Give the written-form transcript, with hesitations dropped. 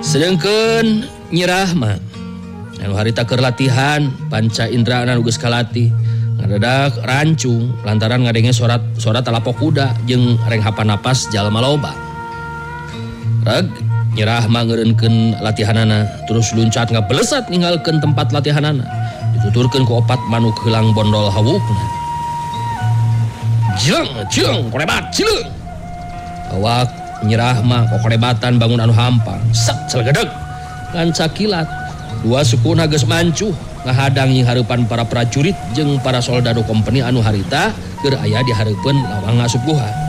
Sedengkeun Nyi Rahma anu harita keur latihan panca indrana nu geus kalatih ngadadak rancung lantaran ngadenge sorat talapok kuda jeung renghapan napas jalma loba. Reg Nyi Rahma ngeureunkeun latihanana terus luncat ngabelesat ninggalkeun tempat latihanana dituturkeun ku opat manuk heulang bondol hawukna. Jeung korebat cileung. Awak Nyi Rahma kokorebatan bangun anu hampang sak celegedeg ngan sakilat dua sukuna geus mancuh ngahadang nying hareupan para prajurit jeung para soldado kompeni anu harita keur aya di hareupeun lawang ngasupuhan.